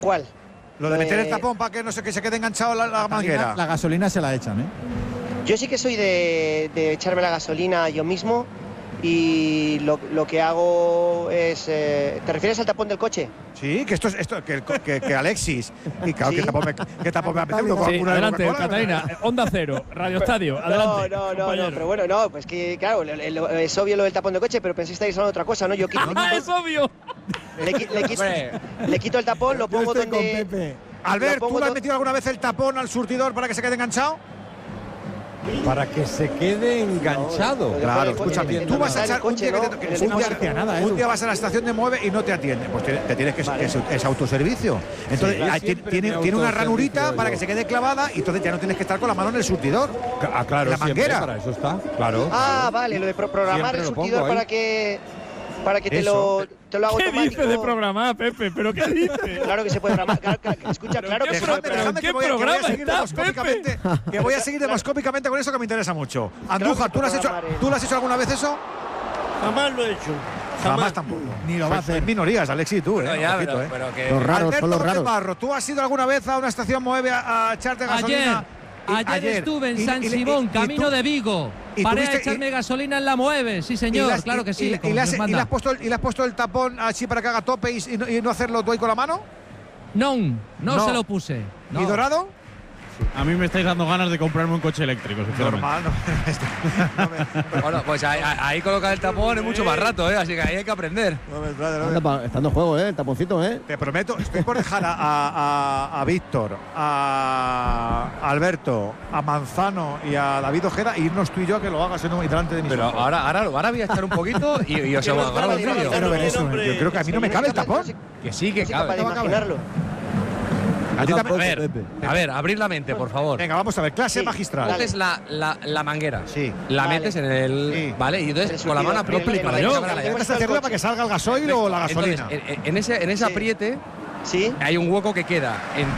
¿Cuál? Lo de meter el tapón para que no sé, que se quede enganchado la manguera. La gasolina se la echan, ¿eh? Yo sí que soy de echarme la gasolina yo mismo y lo que hago es... ¿Te refieres al tapón del coche? Sí, que que Alexis. Y claro, ¿Sí? ¿qué tapón me apetece? Sí, adelante, Catalina. Onda Cero, Radio Estadio, adelante. No, pero bueno, no, pues que claro, es obvio lo del tapón del coche, pero pensé que estáis hablando de otra cosa, ¿no? Yo ¡Es obvio! le quito el tapón, lo pongo Yo estoy donde... con Pepe. Albert, ¿tú le has metido alguna vez el tapón al surtidor para que se quede enganchado? Para que se quede enganchado. Claro, escúchame. Tú vas a echar un día un día vas a la estación de Mueve y no te atiende. Pues te tienes que es autoservicio. Entonces tiene una ranurita para que se quede clavada y entonces ya no tienes que estar con la mano en el surtidor. Ah, claro, la manguera. Para eso está, claro. Ah, vale, lo de programar el surtidor para que te lo haga ¿Qué automático. dices de programar, Pepe? ¿Pero qué dices? Claro que se puede programar. Escucha, claro que se puede programar. Déjame que voy a seguir demoscópicamente. Que voy a seguir demoscópicamente con eso que me interesa mucho. Andújar, ¿tú lo has hecho alguna vez eso? Jamás lo he hecho. Jamás tampoco. Ni lo va a hacer. En minorías, Alexis y tú, No, ya, poquito, pero que… Los raros, Alberto son los raros. Barro, ¿tú has ido alguna vez a una estación Mueve a echarte gasolina? Ayer estuve en San Simón, camino de Vigo. Paré a echarme gasolina en la Mueve, sí señor, claro que sí. ¿Y le has puesto el tapón así para que haga tope y no hacerlo tú ahí con la mano? No se lo puse. ¿Y Dorado? A mí me estáis dando ganas de comprarme un coche eléctrico, Normal, Bueno, pues ahí colocar el tapón es mucho más rato, así que ahí hay que aprender. Está en juego, el taponcito, Te prometo, estoy por dejar a Víctor, a Alberto, a Manzano y a David Ojeda e irnos tú y yo a que lo hagas delante de mis Pero ojos. ahora voy a echar un poquito y os hago agarrar el vídeo. Yo creo que a mí no me cabe el tapón. Que sí, que cabe. Para imaginarlo. A ver, abrir la mente, por favor. Venga, vamos a ver, clase magistral. Coges la manguera, Sí. la Vale. metes en el… Sí. Vale, y entonces con la mano aprietas para que se abra la llave. ¿Tienes que hacerla para que salga el gasoil o la gasolina? Entonces, en ese apriete ¿Sí? hay un hueco que queda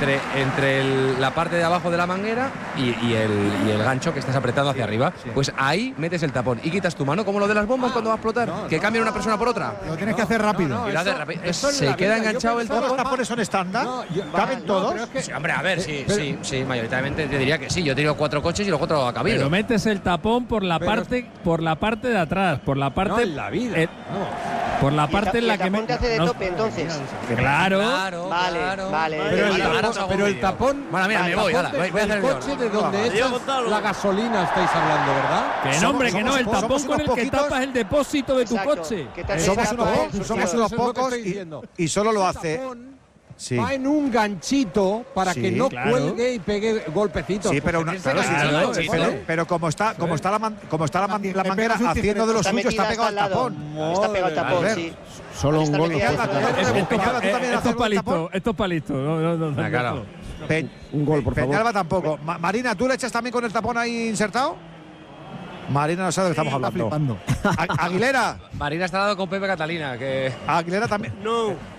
entre la parte de abajo de la manguera y el gancho que estás apretando hacia arriba. Pues ahí metes el tapón y quitas tu mano, como lo de las bombas cuando va a explotar, que cambia una persona por otra. Lo tienes que hacer rápido. Y lo haces rápido. Se queda enganchado el ¿Todos los tapón. tapones son estándar? ¿Caben todos? Sí, hombre, a ver, sí, mayoritariamente te diría que sí. Yo he tenido 4 coches y los 4 ha cabido. Pero metes el tapón por la parte de atrás, por la parte… No, en la vida. Por la parte en la que… ¿Y el tapón te hace de tope, entonces? Claro. Vale. Pero el tapón. Bueno, mira, me voy, voy a hacer el coche de donde echas la gasolina estáis hablando, ¿verdad? Que no, hombre, que no, el tapón somos con el unos que poquitos. tapas el depósito de tu Exacto. coche. Que te Somos tapa unos Eso es lo que pocos estoy diciendo. y solo lo Ese hace… tapón Sí. Va en un ganchito para Sí, que no claro. cuelgue y pegue golpecitos. Sí, pero, Porque claro, ese sí, ganchito, pero como está la manguera haciendo de lo Está suyo, está metida pegado hasta al al lado. tapón. Está pegado al tapón, Albert. sí. Solo un Está gol. metida lo al puede tapón. sacar. Peñalba, ¿tú también haces Estos gol de tapón? palitos, estos palitos. No, claro. Un gol, por favor. Peñalba tampoco. Marina, ¿tú le echas también con el tapón ahí insertado? Marina no sabe de lo que estamos Está hablando. flipando. Aguilera. Marina está dando con Pepe Catalina, que… Aguilera también. No.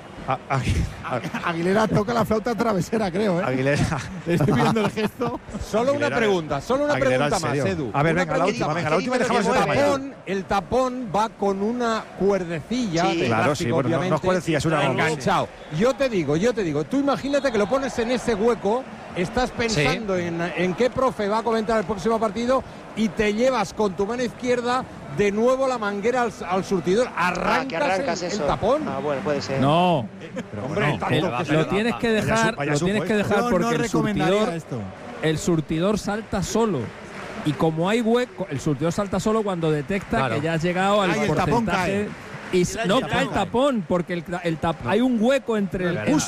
Aguilera toca la flauta travesera, creo, Aguilera. Estoy viendo el gesto. Solo una pregunta Aguilera, más, en serio. Edu. A ver, Una venga, la pregunta última, más. la última y dejamos ese tema. El tapón va con una cuerdecilla Sí. de Claro, plástico, sí, bueno, no obviamente, es cuerdecilla, es una goma. enganchado. Yo te digo, tú imagínate que lo pones en ese hueco, estás pensando en qué profe va a comentar el próximo partido y te llevas con tu mano izquierda de nuevo la manguera al surtidor, Que arrancas el eso. tapón. Bueno, puede ser. No, Hombre, lo tienes que dejar, porque el surtidor salta solo. Y como hay hueco, el surtidor salta solo cuando detecta que ya has llegado al el tapón porcentaje. Y no cae el tapón, porque hay un hueco entre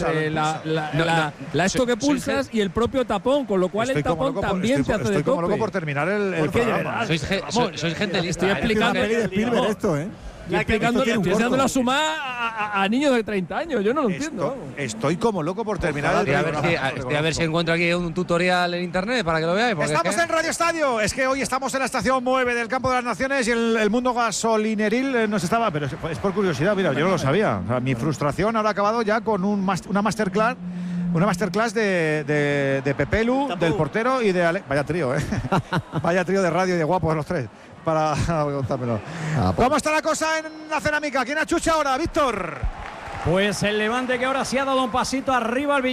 esto que pulsas y el propio tapón, con lo cual el tapón también te hace de Estoy como tope. loco por terminar el programa. Sois gente lista. Estoy explicando. Peli de Spielberg esto, ¿eh? Estoy enseñándolo a sumar a niños de 30 años. Yo no lo entiendo. Estoy como loco por terminar el A ver si encuentro aquí un tutorial en internet para que lo veáis. Estamos en Radio Estadio. Es que hoy estamos en la estación 9 del Campo de las Naciones y el mundo gasolineril nos estaba… Pero es por curiosidad, mira, yo no lo sabía. O sea, mi frustración ahora ha acabado ya con una masterclass. Una masterclass de Pepelu, del portero y de Vaya trío, ¿eh? Vaya trío de radio y de guapos los tres. Para contármelo. ¿Cómo está la cosa en la cerámica? ¿Quién achucha ahora, Víctor? Pues el Levante, que ahora sí ha dado un pasito arriba al